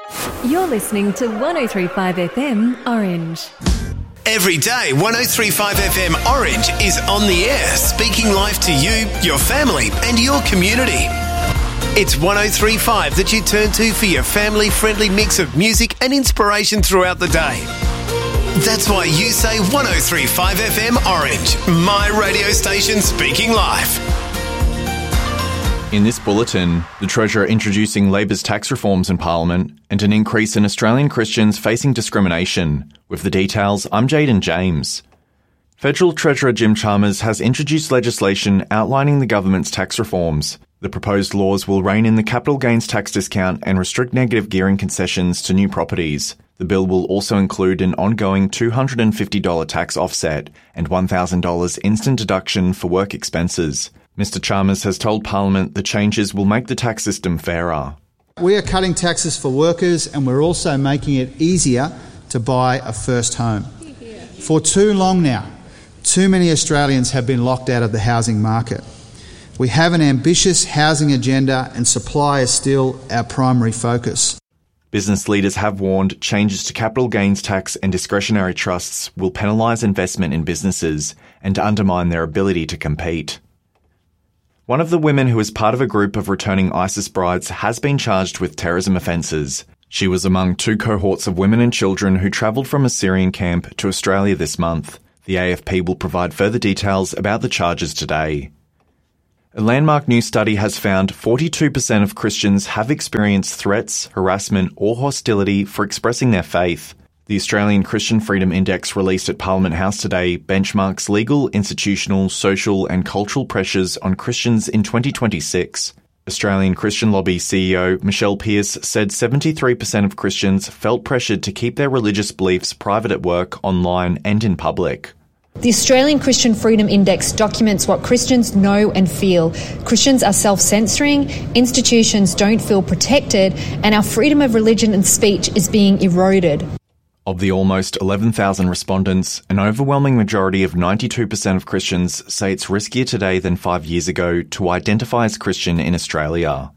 You're listening to 103.5 FM Orange. Every day, 103.5 FM Orange is on the air, speaking life to you, your family and your community. It's 103.5 that you turn to for your family-friendly mix of music and inspiration throughout the day. That's why you say 103.5 FM Orange, my radio station speaking life. In this bulletin, the Treasurer introducing Labor's tax reforms in Parliament and an increase in Australian Christians facing discrimination. With the details, I'm Jaden James. Federal Treasurer Jim Chalmers has introduced legislation outlining the government's tax reforms. The proposed laws will rein in the capital gains tax discount and restrict negative gearing concessions to new properties. The bill will also include an ongoing $250 tax offset and $1,000 instant deduction for work expenses. Mr Chalmers has told Parliament the changes will make the tax system fairer. We are cutting taxes for workers and we're also making it easier to buy a first home. For too long now, too many Australians have been locked out of the housing market. We have an ambitious housing agenda and supply is still our primary focus. Business leaders have warned changes to capital gains tax and discretionary trusts will penalise investment in businesses and undermine their ability to compete. One of the women who is part of a group of returning ISIS brides has been charged with terrorism offences. She was among two cohorts of women and children who travelled from a Syrian camp to Australia this month. The AFP will provide further details about the charges today. A landmark new study has found 42% of Christians have experienced threats, harassment or hostility for expressing their faith. The Australian Christian Freedom Index released at Parliament House today benchmarks legal, institutional, social and cultural pressures on Christians in 2026. Australian Christian Lobby CEO Michelle Pearce said 73% of Christians felt pressured to keep their religious beliefs private at work, online and in public. The Australian Christian Freedom Index documents what Christians know and feel. Christians are self-censoring, institutions don't feel protected, and our freedom of religion and speech is being eroded. Of the almost 11,000 respondents, an overwhelming majority of 92% of Christians say it's riskier today than 5 years ago to identify as Christian in Australia.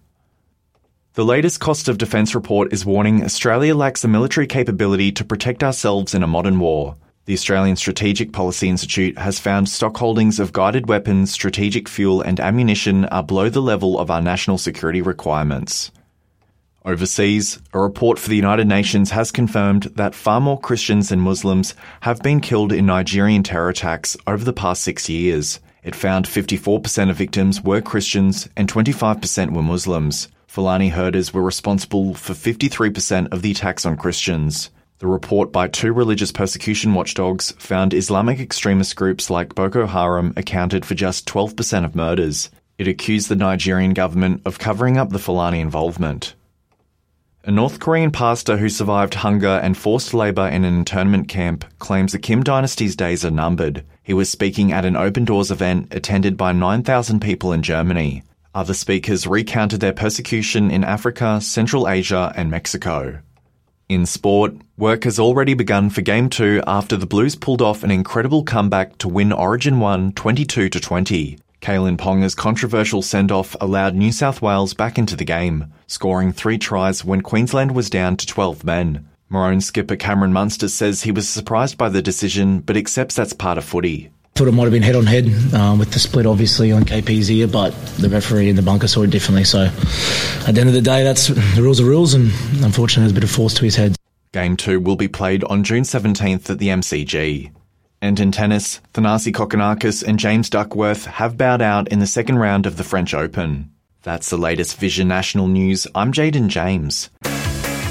The latest Cost of Defence report is warning Australia lacks the military capability to protect ourselves in a modern war. The Australian Strategic Policy Institute has found stock holdings of guided weapons, strategic fuel and ammunition are below the level of our national security requirements. Overseas, a report for the United Nations has confirmed that far more Christians than Muslims have been killed in Nigerian terror attacks over the past 6 years. It found 54% of victims were Christians and 25% were Muslims. Fulani herders were responsible for 53% of the attacks on Christians. The report by two religious persecution watchdogs found Islamic extremist groups like Boko Haram accounted for just 12% of murders. It accused the Nigerian government of covering up the Fulani involvement. A North Korean pastor who survived hunger and forced labour in an internment camp claims the Kim dynasty's days are numbered. He was speaking at an open doors event attended by 9,000 people in Germany. Other speakers recounted their persecution in Africa, Central Asia and Mexico. In sport, work has already begun for Game 2 after the Blues pulled off an incredible comeback to win Origin 1 22-20. Kalen Ponga's controversial send-off allowed New South Wales back into the game, scoring 3 tries when Queensland was down to 12 men. Maroon skipper Cameron Munster says he was surprised by the decision but accepts that's part of footy. Thought it might have been head-on-head with the split obviously on KP's ear, but the referee in the bunker saw it differently. So at the end of the day, that's the rules are rules, and unfortunately there's a bit of force to his head. Game 2 will be played on June 17th at the MCG. And in tennis, Thanasi Kokkinakis and James Duckworth have bowed out in the second round of the French Open. That's the latest Vision National News. I'm Jaden James.